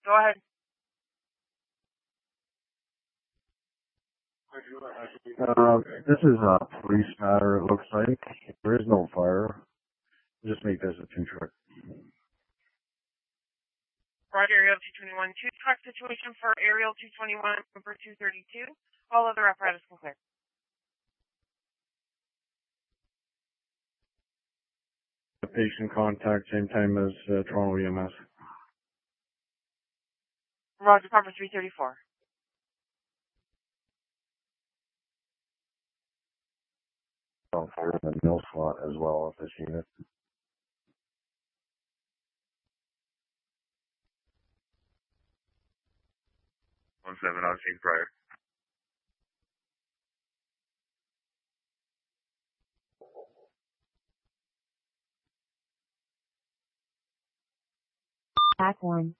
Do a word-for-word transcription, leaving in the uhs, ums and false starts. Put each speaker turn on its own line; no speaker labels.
Go ahead.
Uh, this is a police matter, it looks like. There is no fire. Just make this a two truck.
Roger, Aerial two twenty-one, two truck situation for Aerial two twenty-one, number two thirty-two. All other apparatus can clear.
The patient contact, same time as uh, Toronto E M S.
Roger, Papa three thirty-four.
On fire in the mill slot as well of this unit.
One seven on scene prior.
Back one.